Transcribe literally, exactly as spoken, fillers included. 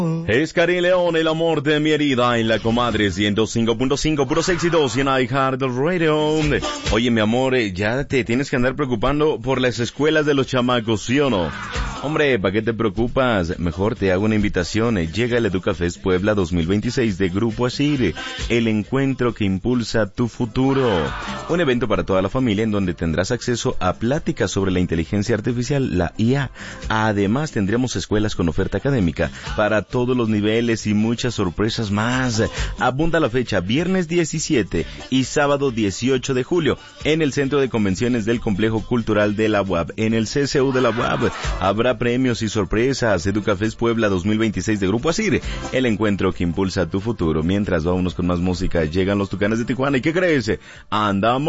Es Karin León, el amor de mi herida en la comadre ciento cinco punto cinco, puros éxitos y en iHeartRadio. Oye, mi amor, ya te tienes que andar preocupando por las escuelas de los chamacos, ¿sí o no? Hombre, ¿para qué te preocupas? Mejor te hago una invitación. Llega el EducaFest Puebla dos mil veintiséis de Grupo Asir, el encuentro que impulsa tu futuro. Un evento para toda la familia en donde tendrás acceso a pláticas sobre la inteligencia artificial, la I A. Además, tendremos escuelas con oferta académica para todos los niveles y muchas sorpresas más. Apunta la fecha, viernes diecisiete y sábado dieciocho de julio, en el Centro de Convenciones del Complejo Cultural de la U A B, en el C C U de la U A B. Habrá premios y sorpresas. EducaFest Puebla dos mil veintiséis de Grupo Asir, el encuentro que impulsa tu futuro. Mientras, vámonos con más música. Llegan los Tucanes de Tijuana. ¿Y qué crees? Andamos